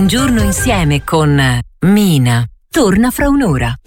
Un giorno insieme con Mina. Torna fra un'ora.